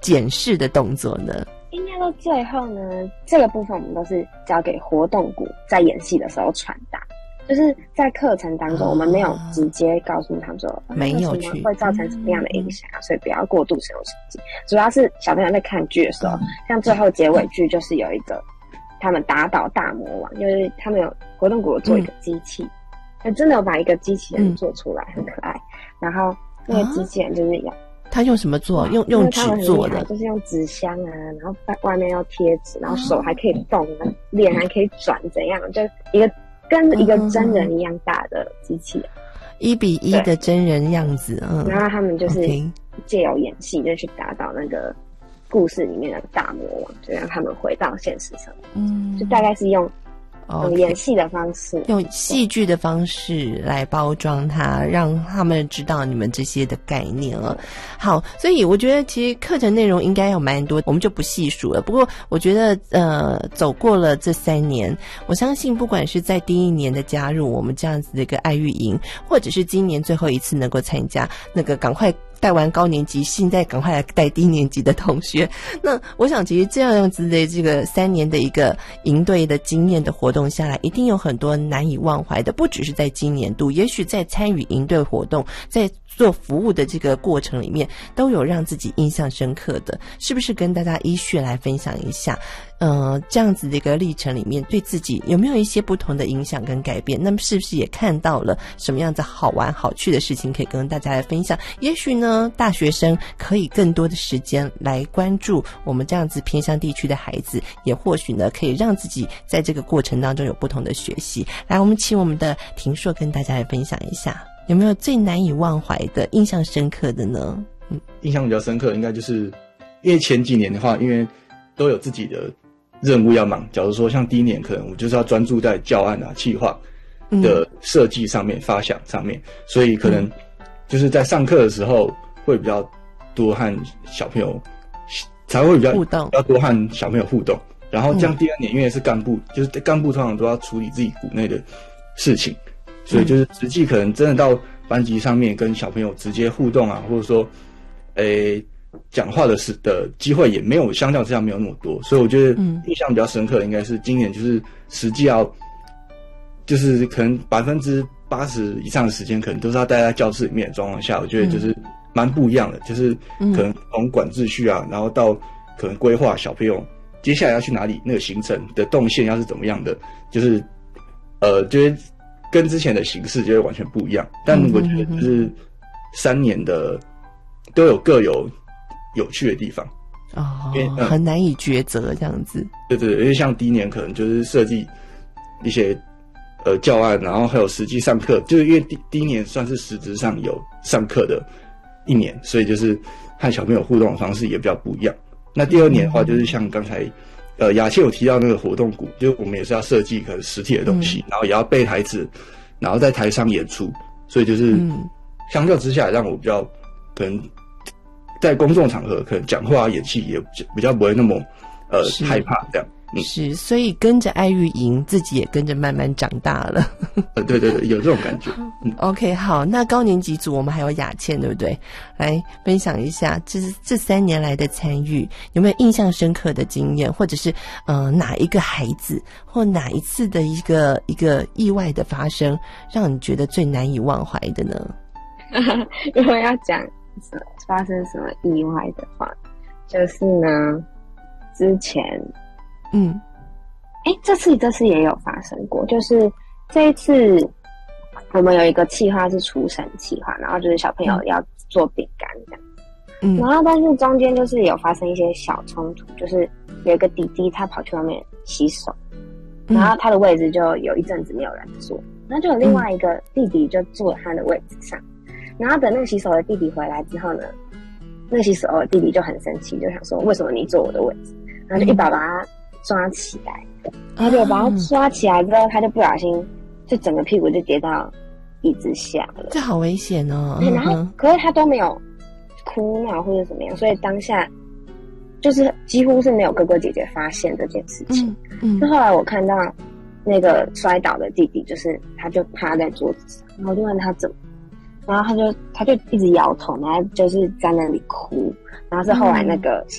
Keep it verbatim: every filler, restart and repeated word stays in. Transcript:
检视的动作呢？ 应该说最后呢，这个部分我们都是交给活动股在演戏的时候传达，就是在课程当中，我们没有直接告诉他们说， 啊、没有去会造成什么样的影响、啊嗯、所以不要过度使用手机。主要是小朋友在看剧的时候，嗯、像最后结尾剧就是有一个他们打倒大魔王，就是他们有活动股做一个机器，就、嗯、真的有把一个机器人做出来，嗯、很可爱。然后那个机器人就是要。啊他用什么做？用用纸做的， 就是用纸箱啊，然后外面要贴纸，然后手还可以动，啊，脸还可以转，怎样？就一个跟一个真人一样大的机器人， 一比一的真人样子。嗯， 然后他们就是借由演戏，就去打倒那个故事里面的大魔王，就让他们回到现实生活。嗯，就大概是用。用演戏的方式， 用戏剧的方式来包装它，让他们知道你们这些的概念了。好，所以我觉得其实课程内容应该有蛮多，我们就不细数了。不过我觉得呃，走过了这三年，我相信不管是在第一年的加入我们这样子的一个爱育营，或者是今年最后一次能够参加，那个赶快带完高年级，现在赶快来带低年级的同学。那我想其实这样子的这个三年的一个营队的经验的活动下来，一定有很多难以忘怀的，不只是在今年度，也许在参与营队活动，在做服务的这个过程里面，都有让自己印象深刻的，是不是跟大家依序来分享一下？呃，这样子的一个历程里面，对自己有没有一些不同的影响跟改变？那么是不是也看到了什么样子好玩好趣的事情可以跟大家来分享？也许呢，大学生可以更多的时间来关注我们这样子偏乡地区的孩子，也或许呢，可以让自己在这个过程当中有不同的学习。来，我们请我们的庭硕跟大家来分享一下，有没有最难以忘怀的、印象深刻的呢？ 嗯，印象比较深刻应该就是因为前几年的话，因为都有自己的任务要忙，假如说像第一年可能我就是要专注在教案啊、企划的设计上面、嗯、发想上面，所以可能就是在上课的时候会比较多和小朋友才会比较互动， 比较多和小朋友互动。然后这样第二年因为是干部，就是干部通常都要处理自己股内的事情，所以就是实际可能真的到班级上面跟小朋友直接互动啊，或者说诶讲话的时的机会也没有相较之下没有那么多，所以我觉得印象比较深刻的应该是今年就是实际要就是可能百分之八十以上的时间可能都是要待在教室里面的状况下，我觉得就是蛮不一样的，就是可能从管秩序啊，然后到可能规划小朋友接下来要去哪里，那个行程的动线要是怎么样的，就是呃就是跟之前的形式就会完全不一样。但我觉得就是三年的都有各有有趣的地方哦，因为、嗯、很难以抉择这样子。 对对对，因为像第一年可能就是设计一些呃教案，然后还有实际上课，就是因为第第一年算是实质上有上课的一年，所以就是和小朋友互动的方式也比较不一样。那第二年的话，就是像刚才呃雅倩有提到那个活动股，就是我们也是要设计可能实体的东西，嗯、然后也要背台词，然后在台上演出，所以就是相较之下，让我比较可能在公众场合可能讲话演戏也比较不会那么呃害怕这样。 嗯、是，所以跟着爱育营，自己也跟着慢慢长大了。 呃，对对对，有这种感觉。 嗯、OK， 好，那高年级组我们还有雅倩，对不对？来分享一下，这这三年来的参与，有没有印象深刻的经验，或者是呃哪一个孩子或哪一次的一个一个意外的发生，让你觉得最难以忘怀的呢？ 如果要讲发生什么意外的话，就是呢，之前。嗯，哎，这次这次也有发生过，就是这一次我们有一个企划是厨神企划，然后就是小朋友要做饼干这样，嗯，然后但是中间就是有发生一些小冲突，就是有一个弟弟他跑去外面洗手，然后他的位置就有一阵子没有人坐，然后就有另外一个弟弟就坐他的位置上，然后等那个洗手的弟弟回来之后呢，那个洗手的弟弟就很生气，就想说为什么你坐我的位置，然后就一把把他抓起来，然后就把他抓起来之后，他就不小心就整个屁股就跌到椅子下了， 这好危险哦。 嗯、然后可是他都没有哭闹或者怎么样，所以当下就是几乎是没有哥哥姐姐发现这件事情。嗯，嗯后来我看到那个摔倒的弟弟，就是他就趴在桌子上，然后就问他怎么，然后他就他就一直摇头，然后就是在那里哭，然后是后来那个